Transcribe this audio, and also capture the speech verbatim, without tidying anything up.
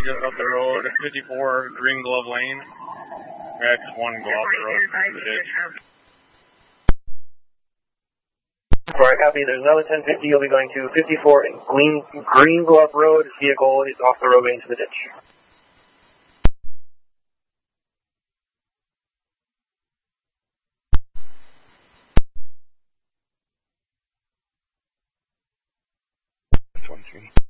Get up the road, fifty-four Green Glove Lane. X one, go off the road to the ditch. Alright, copy. There's another ten fifty. You'll be going to fifty-four Green, Green Glove Road. Vehicle is off the roadway into the ditch. One three.